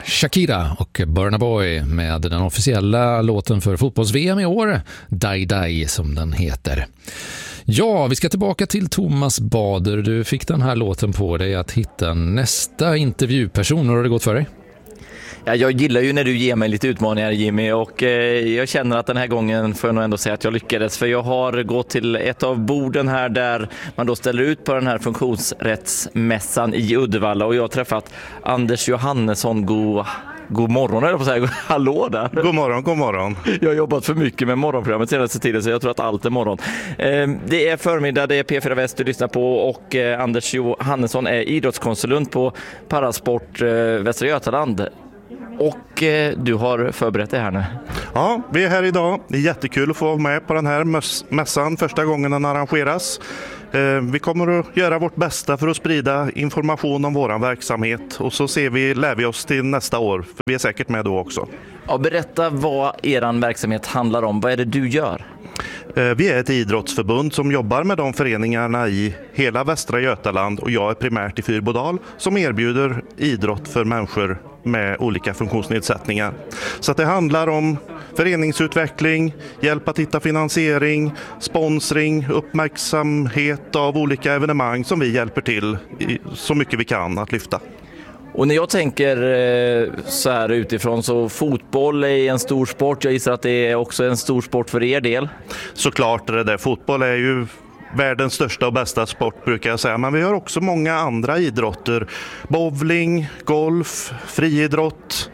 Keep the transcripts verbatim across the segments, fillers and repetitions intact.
Shakira och Burna Boy med den officiella låten för fotbolls-V M i år, Die Die som den heter. Ja, vi ska tillbaka till Thomas Bader. Du fick den här låten på dig att hitta nästa intervjuperson. Hur har det gått för dig? Ja, jag gillar ju när du ger mig lite utmaningar, Jimmy, och eh, jag känner att den här gången får jag nog ändå säga att jag lyckades, för jag har gått till ett av borden här där man då ställer ut på den här funktionsrättsmässan i Uddevalla, och jag har träffat Anders Johannesson. God, god morgon, eller på att säga. Hallå där. God morgon, god morgon. Jag har jobbat för mycket med morgonprogrammet senaste tiden, så jag tror att allt är morgon. Eh, det är förmiddag, det är P fyra Väst du lyssnar på, och eh, Anders Johannesson är idrottskonsulent på Parasport eh, Västra Götaland. Och eh, du har förberett det här nu. Ja, vi är här idag. Det är jättekul att få vara med på den här mässan första gången den arrangeras. Eh, vi kommer att göra vårt bästa för att sprida information om vår verksamhet, och så ser vi, lär vi oss till nästa år, för vi är säkert med då också. Ja, berätta vad er verksamhet handlar om. Vad är det du gör? Vi är ett idrottsförbund som jobbar med de föreningarna i hela Västra Götaland, och jag är primärt i Fyrbodal som erbjuder idrott för människor med olika funktionsnedsättningar. Så att det handlar om föreningsutveckling, hjälp att hitta finansiering, sponsring, uppmärksamhet av olika evenemang som vi hjälper till i så mycket vi kan att lyfta. Och när jag tänker så här utifrån, så fotboll är en stor sport. Jag gissar att det är också en stor sport för er del. Såklart är det det. Fotboll är ju världens största och bästa sport, brukar jag säga. Men vi har också många andra idrotter. Bowling, golf, friidrott,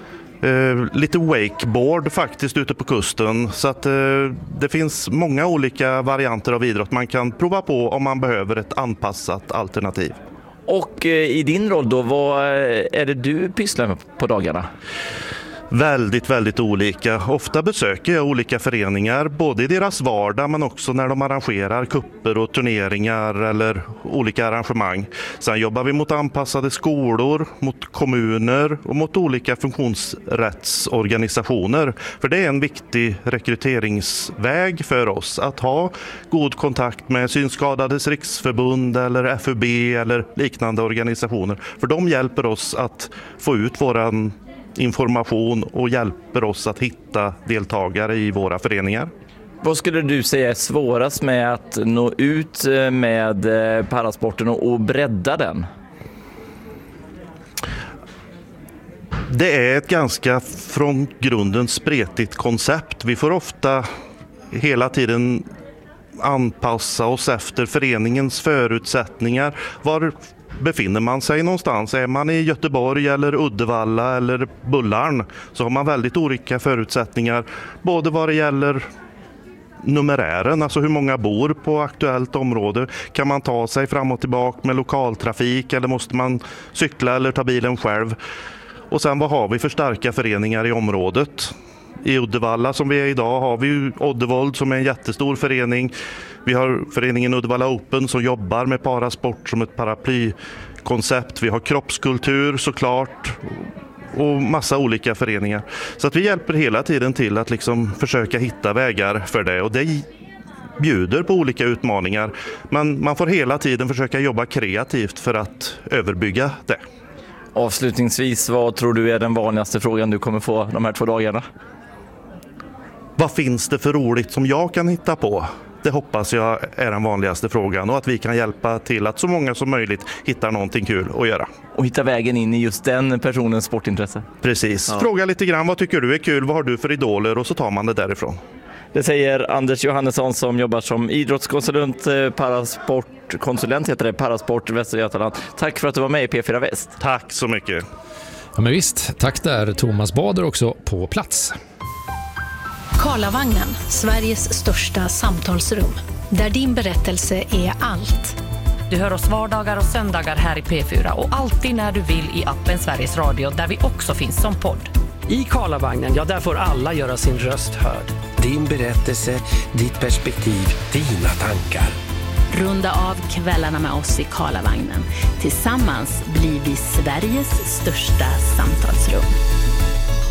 eh, lite wakeboard faktiskt ute på kusten. Så att eh, det finns många olika varianter av idrott man kan prova på om man behöver ett anpassat alternativ. Och i din roll då, vad är det du pysslar med på dagarna? Väldigt, väldigt olika. Ofta besöker jag olika föreningar, både i deras vardag men också när de arrangerar kupper och turneringar eller olika arrangemang. Sen jobbar vi mot anpassade skolor, mot kommuner och mot olika funktionsrättsorganisationer. För det är en viktig rekryteringsväg för oss att ha god kontakt med Synskadades riksförbund eller F U B eller liknande organisationer. För de hjälper oss att få ut våran information och hjälper oss att hitta deltagare i våra föreningar. Vad skulle du säga är svårast med att nå ut med parasporten och bredda den? Det är ett ganska från grunden spretigt koncept. Vi får ofta hela tiden anpassa oss efter föreningens förutsättningar. Var befinner man sig någonstans? Är man i Göteborg eller Uddevalla eller Bullarn, så har man väldigt olika förutsättningar, både vad det gäller numerären, alltså hur många bor på aktuellt område. Kan man ta sig fram och tillbaka med lokaltrafik, eller måste man cykla eller ta bilen själv? Och sen vad har vi för starka föreningar i området? I Uddevalla som vi är idag har vi ju Oddevold som är en jättestor förening. Vi har föreningen Uddevalla Open som jobbar med parasport som ett paraplykoncept. Vi har kroppskultur såklart och massa olika föreningar. Så att vi hjälper hela tiden till att liksom försöka hitta vägar för det, och det bjuder på olika utmaningar. Men man får hela tiden försöka jobba kreativt för att överbygga det. Avslutningsvis, vad tror du är den vanligaste frågan du kommer få de här två dagarna? Vad finns det för roligt som jag kan hitta på? Det hoppas jag är den vanligaste frågan, och att vi kan hjälpa till att så många som möjligt hittar någonting kul att göra. Och hitta vägen in i just den personens sportintresse. Precis. Ja. Fråga lite grann, vad tycker du är kul? Vad har du för idoler? Och så tar man det därifrån. Det säger Anders Johannesson som jobbar som idrottskonsulent, parasportkonsulent heter det, Parasport Västra Götaland. Tack för att du var med i P fyra Väst. Tack så mycket. Ja, men visst, tack där Thomas Bader också på plats. Karlavagnen, Sveriges största samtalsrum. Där din berättelse är allt. Du hör oss vardagar och söndagar här i P fyra och alltid när du vill i appen Sveriges Radio, där vi också finns som podd. I Karlavagnen, ja, där får alla göra sin röst hörd. Din berättelse, ditt perspektiv, dina tankar. Runda av kvällarna med oss i Karlavagnen. Tillsammans blir vi Sveriges största samtalsrum.